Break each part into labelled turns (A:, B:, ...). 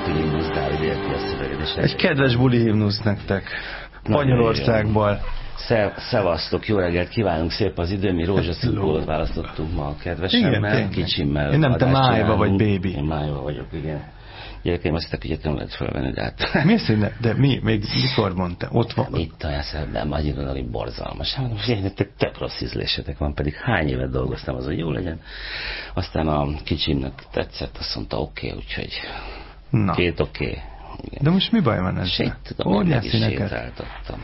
A: buli himnusz, Dávid érti a szöveget.
B: Egy kedves buli himnusz nektek. Spanyolországból.
A: Szevasztok, jó reggelt kívánunk, szép az idő, mi rózsaszín pólót választottunk ma a kedvesemmel, kicsimmel.
B: Én nem, te Májva vagy, baby.
A: Én Májva vagyok, igen. Gyerekeim, azt hittek, hogy nem lehet felvenni, de hát...
B: Mi azt mondja? De mi? Még mikor mondta? Ott van.
A: Itt olyan szemben, magyarul borzalmas. Hát mondom, tök rossz ízlésetek van, pedig hány évet dolgoztam azon, hogy jó legyen. Aztán a kicsimnek tetszett, azt mondta oké, úgyhogy két oké.
B: De most mi baj van ezzel?
A: Tudom, én meg is sétáltattam.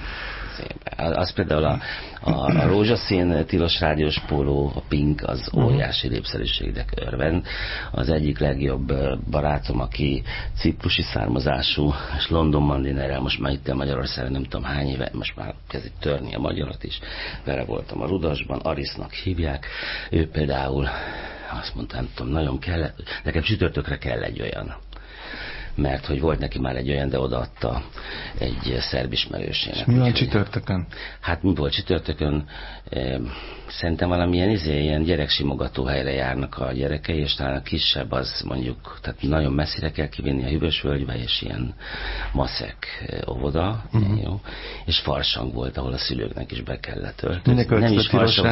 A: Az például a rózsaszín tilos rádiós póló, a pink, az óriási népszerűségnek örvend. Az egyik legjobb barátom, aki ciprusi származású, és Londonban dinerel, most már itt a Magyarországon nem tudom hány éve, most már kezdik törni a magyarat is. Vele voltam a Rudasban, Arisnak hívják. Ő például azt mondta, nem tudom, nagyon kellett, nekem csütörtökre kell egy olyan. Mert hogy volt neki már egy olyan, de odaadta egy szerb ismerősének.
B: És mi van csütörtökön?
A: Hát mi volt csütörtökön? Szerintem valamilyen ilyen gyereksimogató helyre járnak a gyerekei, és talán a kisebb az mondjuk, tehát nagyon messzire kell kivinni a Hűvösvölgybe, és ilyen maszek óvoda, jó? És farsang volt, ahol a szülőknek is be kellett öltözni. Nem is farsang,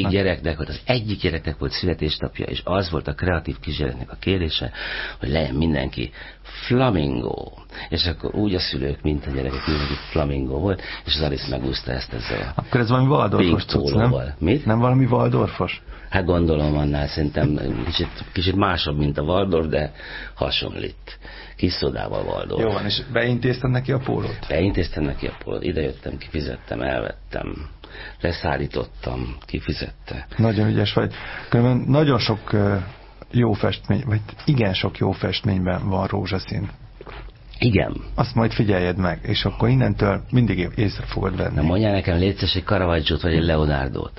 A: az egyik gyereknek volt születésnapja, és az volt a kreatív kisgyereknek a kérése, hogy legyen mindenki flamingo. És akkor úgy a szülők, mint a gyerekek, mindenki flamingo volt, és az Alice megúszta ezt ezzel.
B: Akkor ez valami Waldorfos cucc, nem?
A: Mit?
B: Nem valami Waldorfos?
A: Hát gondolom annál szerintem kicsit másabb, mint a Waldorf, de hasonlít. Kis szodával Waldorf.
B: Jó van, és beintéztem neki a pólót?
A: Beintéztem neki a pólót. Idejöttem, kifizettem, elvettem, leszállítottam, kifizette.
B: Nagyon ügyes vagy. Különben nagyon sok jó festmény, vagy igen sok jó festményben van rózsaszín.
A: Igen.
B: Azt majd figyeljed meg, és akkor innentől mindig észre fogod venni.
A: Na mondjál nekem, létszes egy Caravaggio-t, vagy egy Leonardo-t.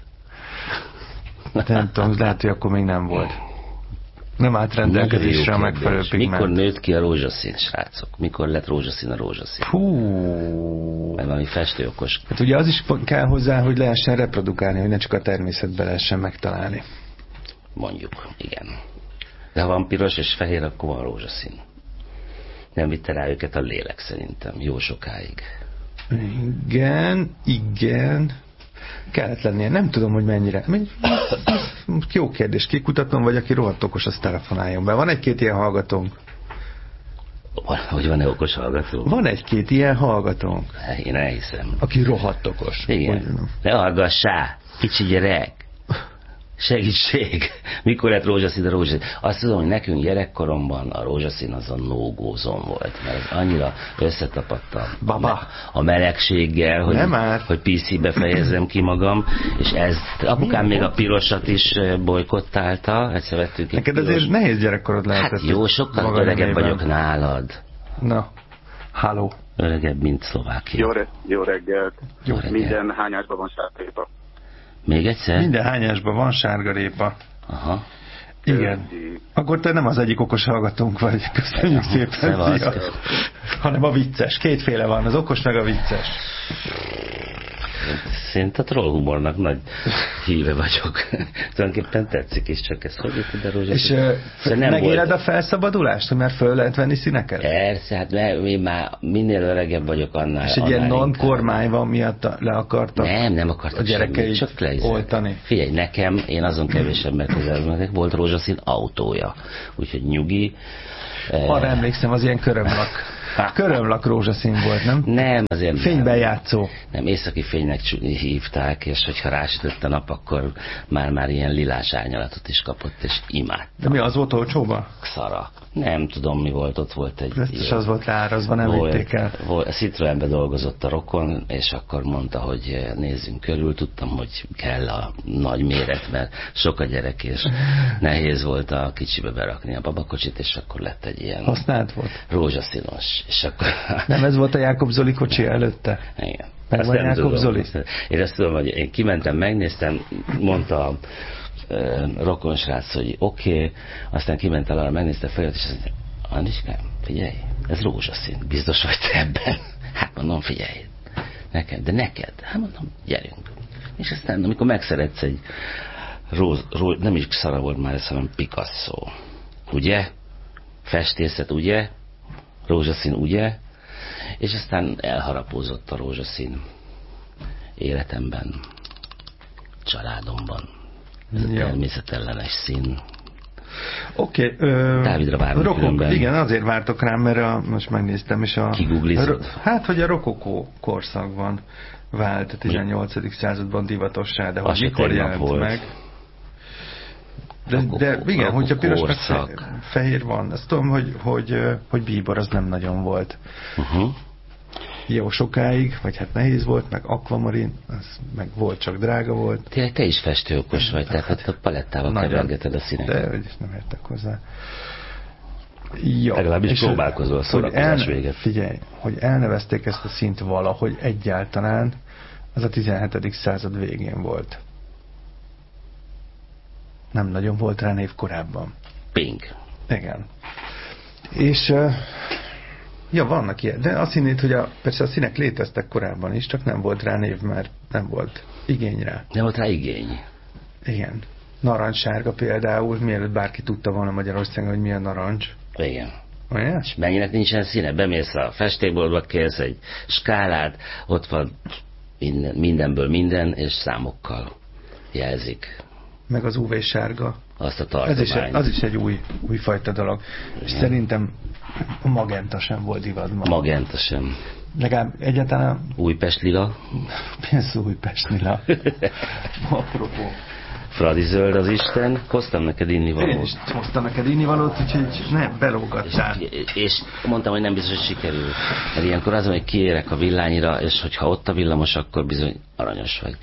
B: Nem tudom, lehet, hogy akkor még nem volt. Nem állt rendelkezésre a megfelelő pigment.
A: Mikor nőtt ki a rózsaszín, srácok? Mikor lett rózsaszín a rózsaszín? Mert valami festőokos.
B: Hát ugye az is kell hozzá, hogy lehessen reprodukálni, hogy ne csak a természetben lehessen megtalálni.
A: Mondjuk, igen. De ha van piros és fehér, akkor van rózsaszín. Nem vitte rá őket a lélek szerintem, jó sokáig.
B: Igen. Kellett lennie. Nem tudom, hogy mennyire. Jó kérdés. Kikutatom, vagy aki rohadt okos, az telefonáljon be. Van egy-két ilyen hallgatónk.
A: Hogy van-e okos hallgató?
B: Van egy-két ilyen hallgatónk.
A: Én elhiszem.
B: Aki rohadt okos.
A: Igen. Ne hallgassál, kicsi gyerek. Segítség! Mikor lett rózsaszín a rózsaszín? Azt tudom, hogy nekünk gyerekkoromban a rózsaszín az a no-go-zone volt, mert az annyira összetapadt a melegséggel, hogy PC-be fejezzem ki magam, és ez apukám még a pirosat is bolykottálta, egyszer vettük egy
B: neked azért nehéz gyerekkorod lehetett.
A: Hát jó, sokkal öregebb vagyok nálad.
B: Na, halló.
A: Öregebb, mint Szlovákia.
C: Jó reggelt. Minden hányásban van sárgarépa.
A: Még egyszer?
B: Minden hányásban van sárgarépa.
A: Aha.
B: Igen. Akkor te nem az egyik okos hallgatónk vagy. Köszönjük szépen. Hanem a vicces. Kétféle van, az okos meg a vicces.
A: Szint a trollhumornak nagy híve vagyok. Tulajdonképpen tetszik is, csak ez hogy jött ide rózsaszín.
B: És megéled a felszabadulást, hogy már föl lehet venni színeket?
A: Persze, hát én már minél öregebb vagyok annál.
B: És egy ilyen non-kormány van miatt le akartak
A: nem akartak
B: a gyerekeit csak oltani.
A: Figyelj, nekem, én azon kevésebben közelben, volt rózsaszín autója. Úgyhogy nyugi.
B: Arra emlékszem, az ilyen körömlak rózsaszín volt, nem?
A: Nem, azért
B: fényben játszó.
A: Nem, északi fénynek hívták, és hogyha rásütött a nap, akkor már ilyen lilás árnyalatot is kapott, és imádtam.
B: De mi az volt olcsóban?
A: Szara. Nem tudom, mi volt, ott volt egy...
B: És az volt leárazva, nem vitték el.
A: Citroenbe dolgozott a rokon, és akkor mondta, hogy nézzünk körül, tudtam, hogy kell a nagy méret, mert sok a gyerek, és nehéz volt a kicsibe berakni a babakocsit, és akkor lett egy ilyen...
B: Használt volt?
A: Rózsaszínos. És akkor...
B: Nem ez volt a Jákob Zoli kocsi előtte?
A: Igen.
B: Meg van Jákob Zoli?
A: Én ezt tudom, hogy én kimentem, megnéztem, mondta a rokonsrác, hogy oké, aztán kiment el arra, megnézte feljött, és azt mondja, Anniskám, figyelj, ez rózsaszín, biztos vagy te ebben? Hát mondom, figyelj, neked? Hát mondom, gyerünk. És aztán, amikor megszeretsz egy nem is Szara volt már ez, hanem Picasso. Ugye? Festészet, ugye? rózsaszín, ugye? És aztán elharapózott a rózsaszín életemben, családomban. Ez a természetellenes szín.
B: Oké.
A: Dávidra várunk különben.
B: Igen, azért vártok rám, mert most megnéztem, és hát, hogy a rokokó korszakban vált a 18. században divatossá, de hogy mikor jelent volt meg. De igen, hogyha piros meg fehér van. Azt tudom, hogy bíbor az nem nagyon volt. Jó sokáig, vagy hát nehéz volt, meg akvamarin, az meg volt, csak drága volt.
A: Tényleg te is festőokos vagy, tehát a palettával kevergeted a színeket.
B: De is nem értek hozzá. Jó.
A: Legalábbis próbálkozol a szórakozás véget.
B: Figyelj, hogy elnevezték ezt a színt valahogy egyáltalán, az a 17. század végén volt. Nem nagyon volt rá név korábban.
A: Pink.
B: Igen. És vannak ilyen, de azt hinnéd, hogy persze a színek léteztek korábban is, csak nem volt rá név, mert nem volt igény rá.
A: Nem volt rá igény.
B: Igen. Narancssárga például, mielőtt bárki tudta volna Magyarországon, hogy mi a narancs.
A: Igen.
B: Olyan?
A: És mennyinek nincsen színe? Bemész a festékboltba, kérsz egy skálát, ott van mindenből minden, és számokkal jelzik.
B: Meg az UV-sárga.
A: Azt a tartományt.
B: Az is egy új fajta dolog. Igen. És szerintem a magenta sem volt divatban.
A: Magenta sem.
B: Legalább egyáltalán...
A: Újpest lila.
B: Mi az Újpest lila? Apropó.
A: Fradi zöld az Isten, hoztam neked innivalót.
B: Én is hoztam neked innivalót, úgyhogy nem, belógattál.
A: És mondtam, hogy nem biztos, hogy sikerül. Mert ilyenkor az, hogy kiérek a villányra, és hogyha ott a villamos, akkor bizony aranyos vagy.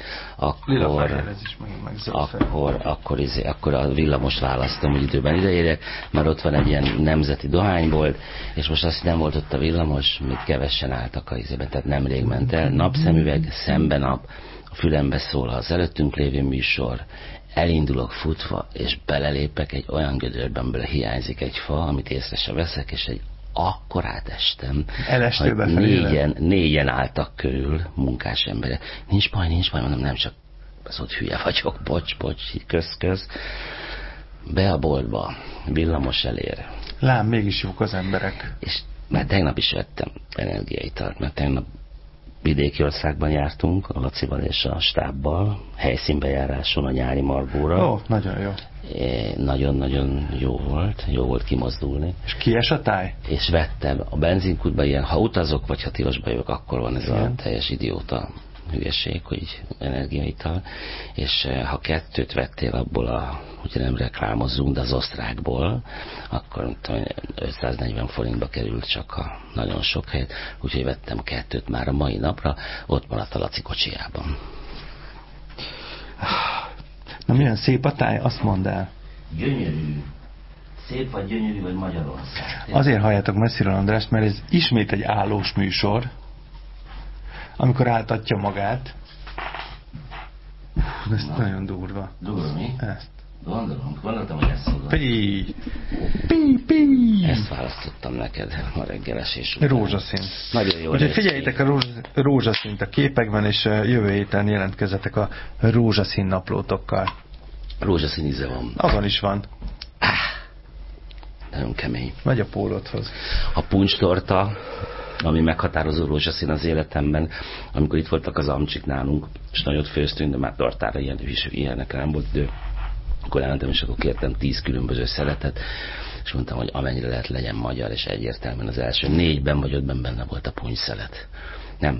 A: Akkor a villamost választom, hogy időben ideérek, mert ott van egy ilyen nemzeti dohánybolt, és most azt nem volt ott a villamos, még kevesen álltak a izében, tehát nemrég ment el. Napszemüveg, szemben nap, a fülembe szól az előttünk lévő műsor, elindulok futva, és belelépek egy olyan gödörbe, amiből hiányzik egy fa, amit észre se veszek, és egy akkorát estem, hogy négyen álltak körül, munkás emberek. Nincs baj, mondom, nem csak az ott hülye vagyok, bocs, köz. Be a boltba, villamos elér.
B: Lám, mégis jók az emberek.
A: És már tegnap is vettem energiaitalt, mert tegnap vidéki országban jártunk, a Lacival és a stábbal, helyszínbejáráson a nyári Margóra.
B: Ó, nagyon jó.
A: Nagyon-nagyon jó volt kimozdulni.
B: És kies a táj?
A: És vettem a benzinkútba ilyen, ha utazok, vagy ha tilosba jövök, akkor van ez a teljes idióta hülyeség, hogy energiaital, és ha 2 vettél abból ugye nem reklámozzunk, de az osztrákból, akkor 540 forintba került csak a nagyon sok helyet, úgyhogy vettem 2 már a mai napra, ott maradt a Laci kocsijában.
B: Na milyen szép a táj, azt mondd el.
A: Gyönyörű. Szép vagy gyönyörű, vagy Magyarország.
B: Azért halljátok messziről Andrást, mert ez ismét egy állós műsor, amikor áltatja magát. Ez nagyon durva.
A: Durva mi?
B: Ezt.
A: Gondoltam, hogy ezt szólod. Ezt választottam neked a reggelesés után.
B: Rózsaszín.
A: Nagyon jó.
B: Úgyhogy figyeljétek a rózsaszínt a képekben, és jövő héten jelentkezzetek a rózsaszín naplótokkal.
A: Rózsaszín íze van.
B: Azon is van.
A: Nagyon kemény.
B: Megy a pólódhoz.
A: A puncstorta, ami meghatározó rózsaszín az életemben, amikor itt voltak az amcsik nálunk, és nagyot főztünk, de már tartára ilyenek nem volt idő. Akkor elmentem, és akkor kértem 10 különböző szeletet, és mondtam, hogy amennyire lehet legyen magyar, és egyértelműen az első 4-ben vagy 5-ben benne volt a puncyszelet.